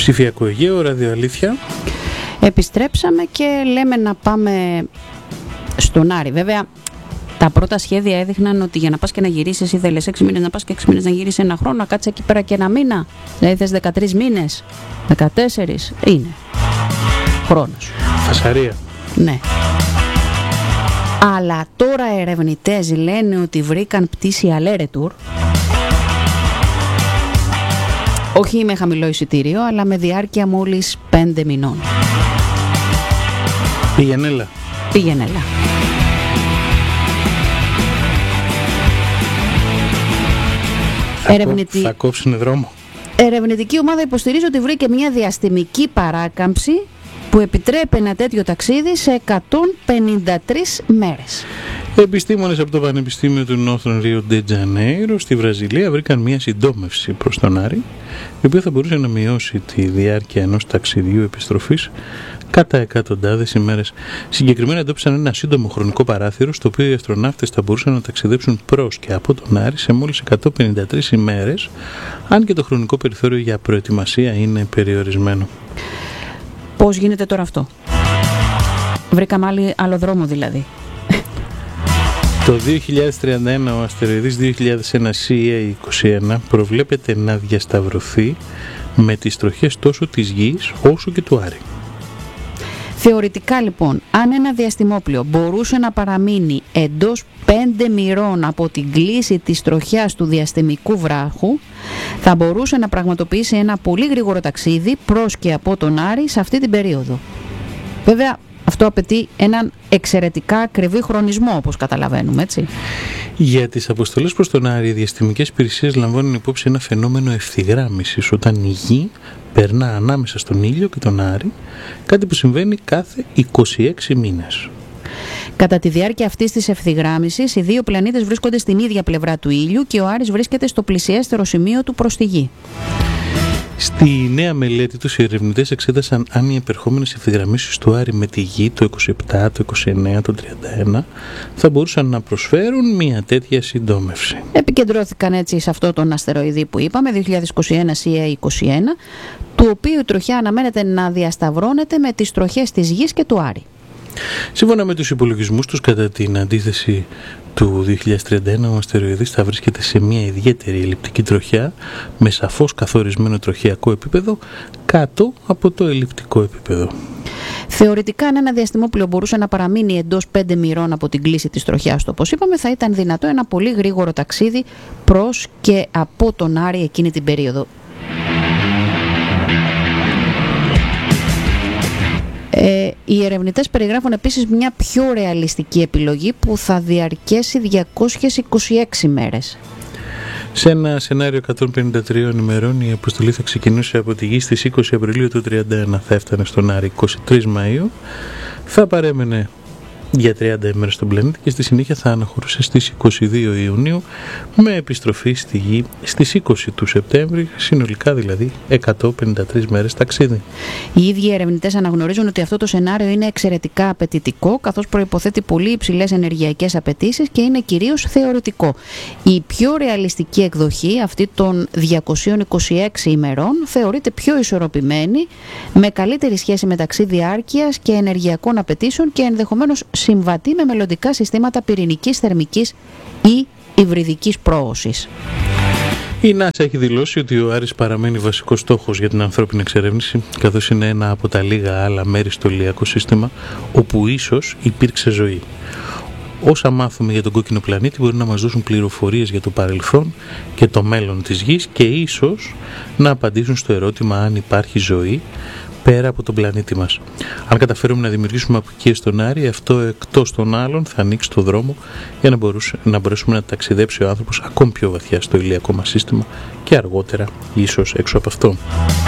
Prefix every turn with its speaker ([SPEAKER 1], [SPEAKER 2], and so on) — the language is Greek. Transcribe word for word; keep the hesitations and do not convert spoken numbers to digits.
[SPEAKER 1] Ψηφιακό Αιγαίο, ραδιοαλήθεια.
[SPEAKER 2] Επιστρέψαμε και λέμε να πάμε στον Άρη. Βέβαια, τα πρώτα σχέδια έδειχναν ότι για να πας και να γυρίσεις ήθελες έξι μήνες να πας και έξι μήνες να γυρίσεις ένα χρόνο, να κάτσεις εκεί πέρα και ένα μήνα. Δηλαδή θες δεκατρείς μήνες, δεκατέσσερις, είναι χρόνος.
[SPEAKER 1] Φασαρία.
[SPEAKER 2] Ναι. Αλλά τώρα ερευνητές λένε ότι βρήκαν πτήση αλέρετουρ, όχι με χαμηλό εισιτήριο, αλλά με διάρκεια μόλις πέντε μηνών.
[SPEAKER 1] Πήγαινε-έλα.
[SPEAKER 2] Πήγαινε-έλα.
[SPEAKER 1] Θα,
[SPEAKER 2] Ερευνητη...
[SPEAKER 1] θα κόψουν δρόμο.
[SPEAKER 2] Ερευνητική ομάδα υποστηρίζει ότι βρήκε μια διαστημική παράκαμψη που επιτρέπει ένα τέτοιο ταξίδι σε εκατόν πενήντα τρεις μέρες.
[SPEAKER 1] Επιστήμονες από το Πανεπιστήμιο του Νόρθον Ρίο ντε Τζανέιρο στη Βραζιλία βρήκαν μια συντόμευση προς τον Άρη, η οποία θα μπορούσε να μειώσει τη διάρκεια ενός ταξιδιού επιστροφής κατά εκατοντάδες ημέρες. Συγκεκριμένα εντόπισαν ένα σύντομο χρονικό παράθυρο στο οποίο οι αστροναύτες θα μπορούσαν να ταξιδέψουν προς και από τον Άρη σε μόλις εκατόν πενήντα τρεις ημέρες, αν και το χρονικό περιθώριο για προετοιμασία είναι περιορισμένο.
[SPEAKER 2] Πώς γίνεται τώρα αυτό? Βρήκαμε άλλη, άλλο δρόμο δηλαδή.
[SPEAKER 1] Το δύο χιλιάδες τριάντα ένα ο αστεροειδής δύο χιλιάδες ένα σι έι είκοσι ένα προβλέπεται να διασταυρωθεί με τις τροχές τόσο της Γης όσο και του Άρη.
[SPEAKER 2] Θεωρητικά λοιπόν, αν ένα διαστημόπλοιο μπορούσε να παραμείνει εντός πέντε μοιρών από την κλίση της τροχιάς του διαστημικού βράχου, θα μπορούσε να πραγματοποιήσει ένα πολύ γρήγορο ταξίδι προς και από τον Άρη σε αυτή την περίοδο. Βέβαια, αυτό απαιτεί έναν εξαιρετικά ακριβή χρονισμό, όπως καταλαβαίνουμε, έτσι.
[SPEAKER 1] Για τις αποστολές προς τον Άρη, οι διαστημικές υπηρεσίες λαμβάνουν υπόψη ένα φαινόμενο ευθυγράμμισης όταν η Γη περνά ανάμεσα στον ήλιο και τον Άρη, κάτι που συμβαίνει κάθε είκοσι έξι μήνες.
[SPEAKER 2] Κατά τη διάρκεια αυτής της ευθυγράμμισης, οι δύο πλανήτες βρίσκονται στην ίδια πλευρά του ήλιου και ο Άρης βρίσκεται στο πλησιέστερο σημείο του προς τη Γη.
[SPEAKER 1] Στη νέα μελέτη τους, οι ερευνητές εξέτασαν αν οι επερχόμενες ευθυγραμμίσεις του Άρη με τη Γη το είκοσι επτά, το είκοσι εννέα, το τριάντα ένα θα μπορούσαν να προσφέρουν μια τέτοια συντόμευση.
[SPEAKER 2] Επικεντρώθηκαν έτσι σε αυτό τον αστεροειδή που είπαμε, δύο χιλιάδες είκοσι ένα σι έι είκοσι ένα, του οποίου η τροχιά αναμένεται να διασταυρώνεται με τις τροχές της Γης και του Άρη.
[SPEAKER 1] Σύμφωνα με τους υπολογισμούς τους, κατά την αντίθεση του δύο χιλιάδες τριάντα ένα, ο αστεροειδής θα βρίσκεται σε μια ιδιαίτερη ελλειπτική τροχιά με σαφώς καθορισμένο τροχιακό επίπεδο κάτω από το ελλειπτικό επίπεδο.
[SPEAKER 2] Θεωρητικά, αν ένα διαστημόπλοιο μπορούσε να παραμείνει εντός πέντε μοιρών από την κλίση της τροχιάς του, όπως είπαμε, θα ήταν δυνατό ένα πολύ γρήγορο ταξίδι προς και από τον Άρη εκείνη την περίοδο. Ε, οι ερευνητές περιγράφουν επίσης μια πιο ρεαλιστική επιλογή που θα διαρκέσει διακόσιες είκοσι έξι μέρες.
[SPEAKER 1] Σε ένα σενάριο εκατόν πενήντα τριών ημερών, η αποστολή θα ξεκινούσε από τη Γη στις είκοσι Απριλίου του τριάντα ένα, θα έφτανε στον Άρη είκοσι τρεις Μαΐου, θα παρέμενε για τριάντα ημέρες στον πλανήτη και στη συνέχεια θα αναχωρούσε στις είκοσι δύο Ιουνίου με επιστροφή στη Γη στις είκοσι του Σεπτέμβρη, συνολικά δηλαδή εκατόν πενήντα τρεις μέρες ταξίδι.
[SPEAKER 2] Οι ίδιοι οι ερευνητές αναγνωρίζουν ότι αυτό το σενάριο είναι εξαιρετικά απαιτητικό, καθώς προϋποθέτει πολύ υψηλές ενεργειακές απαιτήσεις και είναι κυρίως θεωρητικό. Η πιο ρεαλιστική εκδοχή, αυτή των διακοσίων είκοσι έξι ημερών, θεωρείται πιο ισορροπημένη, με καλύτερη σχέση μεταξύ διάρκειας και ενεργειακών απαιτήσεων και ενδεχομένως συμβατή με μελλοντικά συστήματα πυρηνικής, θερμικής ή υβριδικής προώσης.
[SPEAKER 1] Η ΝΑΣΑ έχει δηλώσει ότι ο Άρης παραμένει βασικός στόχος για την ανθρώπινη εξερεύνηση, καθώς είναι ένα από τα λίγα άλλα μέρη στο ηλιακό σύστημα όπου ίσως υπήρξε ζωή. Όσα μάθουμε για τον κόκκινο πλανήτη μπορεί να μας δώσουν πληροφορίες για το παρελθόν και το μέλλον της Γης και ίσως να απαντήσουν στο ερώτημα αν υπάρχει ζωή πέρα από τον πλανήτη μας. Αν καταφέρουμε να δημιουργήσουμε αποικίες στον Άρη, αυτό εκτός των άλλων θα ανοίξει το δρόμο για να, μπορούσε, να μπορέσουμε να ταξιδέψει ο άνθρωπος ακόμη πιο βαθιά στο ηλιακό μας σύστημα και αργότερα ίσως έξω από αυτό.